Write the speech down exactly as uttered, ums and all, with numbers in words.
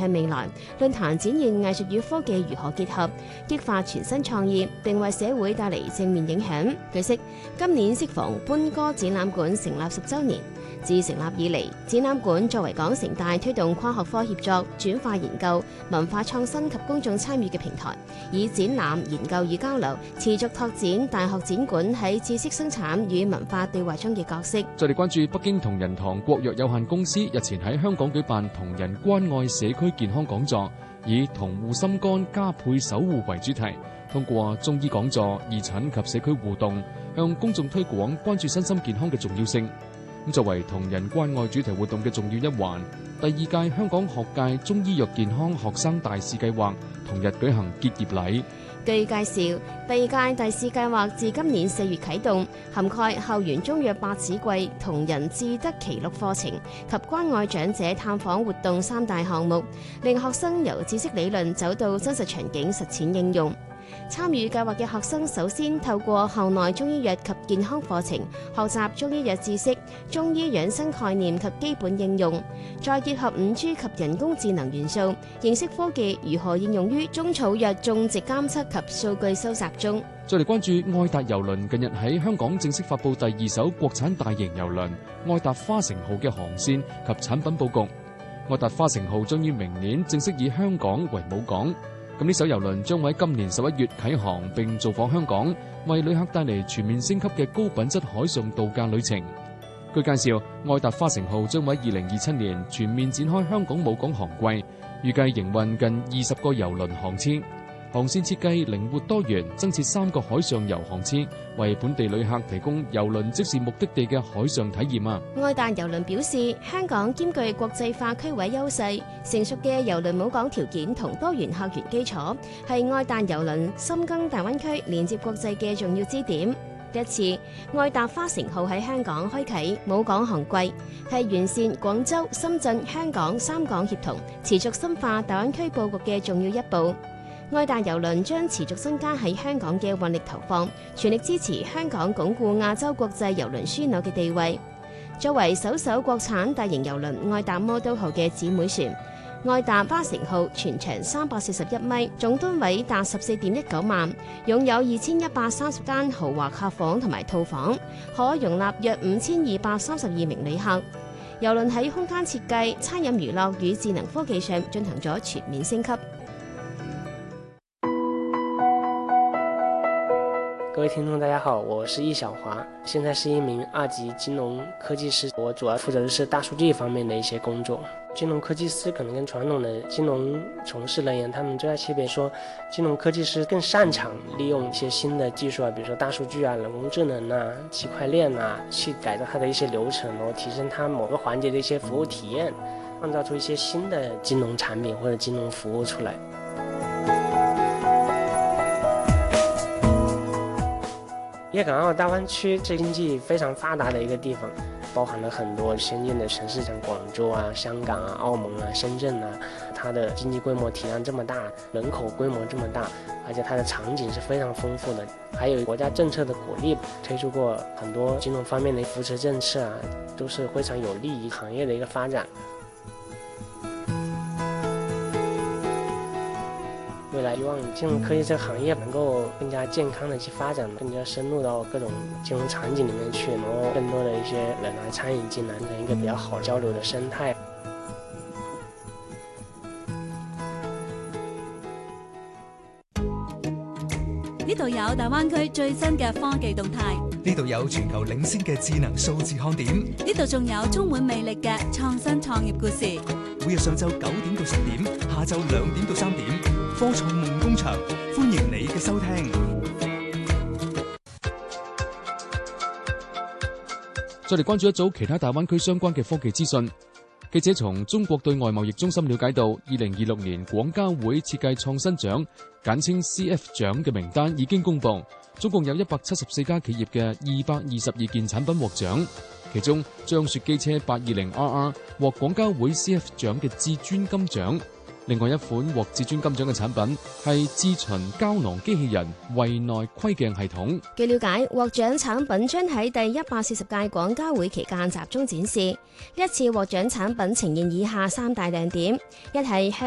向未來。論壇展現藝術與科技如何結合，激發全新創意，並為社會帶嚟正面影響。據悉，今年適逢搬歌展覽館成立十週年。自成立以嚟，展覽館作為港城大推動跨學科協作、轉化研究、文化創新及公眾參與嘅平台，以展覽、研究與交流，持續拓展大學展館喺知識生產與文化對話中嘅角色。 再嚟關注北京同仁堂國藥有限公司日前喺香港舉辦同仁關愛社區健康講座，以同護心肝加倍守護為主題，通過中醫講座、義診及社區互動，向公眾推廣關注身心健康嘅重要性。作為同仁關愛主題活動嘅重要一環，第二屆香港學界中醫藥健康學生大使計劃同日舉行結業禮。 據介紹，第二屆大使計劃自今年四月啟動，涵蓋校園中藥百子櫃、同仁智德奇錄課程及關愛長者探訪活動三大項目，令學生由知識理論走到真實場景實踐應用。參與計劃嘅學生首先透過校內中醫藥及健康課程學習中醫藥知識、中醫養生概念及基本應用，再結合五 G 及人工智能元素，認識科技如何應用於中草藥種植監測及數據收集中。 再嚟關注愛達郵輪近日喺香港正式發布第二艘國產大型郵輪愛達花城號嘅航線及產品佈局。愛達花城號將於明年正式以香港為母港。咁呢艘郵輪將會喺今年十一月啟航並造訪香港，為旅客帶嚟全面升級嘅高品質海上度假旅程。據介紹，愛達花城號將會喺二零二七年全面展開香港母港航季，預計營運近二十個郵輪航次。航線設計靈活多元，增設三個海上遊航次，為本地旅客提供郵輪即是目的地嘅海上體驗啊！ 愛達郵輪表示，香港兼具國際化區位優勢，成熟嘅郵輪母港條件同多元客源基礎，係愛達郵輪深耕大灣區、連接國際嘅重要支點。呢一次，愛達花城號喺香港開啟母港航季，係完善廣州、深圳、香港三港協同，持續深化大灣區佈局嘅重要一步。愛達郵輪將持續增加喺香港嘅運力投放，全力支持香港鞏固亞洲國際郵輪樞紐嘅地位。作為首艘國產大型郵輪愛達魔都號嘅姊妹船，愛達花城號全長三百四十一米，總噸位達十四點一九萬，擁有二千一百三十間豪華客房同埋套房，可容納約五千二百三十二名旅客。郵輪喺空間設計、餐飲娛樂與智能科技上進行咗全面升級。 各位聽眾大家好，我是易小華，現在是一名二級金融科技師，我主要負責的是大數據方面的一些工作。金融科技師可能跟傳統的金融從事人員，他們最大區別說，金融科技師更擅長利用一些新的技術啊，比如說大數據啊、人工智能啊、區塊鏈啊，去改造它的一些流程，然後提升它某個環節的一些服務體驗，創造出一些新的金融產品或者金融服務出來。粵港澳大灣區是經濟非常發達的一個地方，包含了很多先進的城市，像廣州啊、香港啊、澳門啊、深圳啊，它的經濟規模體量這麼大，人口規模這麼大，而且它的場景是非常豐富的，還有國家政策的鼓勵，推出過很多金融方面的扶持政策啊，都是非常有利於行業的一個發展。未來希望金融科技這個行業能夠更加健康的去發展，更加深入到各種金融場景裡面去，然後更多的一些人來參與進來，成一個比較好交流的生態。 呢度有大灣區最新嘅科技動態， 呢度有全球領先嘅智能數字看點， 呢度仲有充滿魅力嘅創新創業故事。 每日上晝九點到十點，下晝兩點到三點，科創夢工場，歡迎你嘅收聽。 再嚟關注一組其他大灣區相關嘅科技資訊。記者從中國對外貿易中心了解到，二零二六年廣交會設計創新獎簡稱 C F 獎嘅名單已經公布，總共有一百七十四家企業嘅二百二十二件產品獲獎，其中張雪機車八二零 R R 獲廣交會 C F 獎嘅至尊金獎。另外一款獲至尊金獎嘅產品係智巡膠囊機器人胃內窺鏡系統。 據了解，獲獎產品將喺第一百四十屆廣交會期間集中展示。呢一次獲獎產品呈現以下三大亮點：一係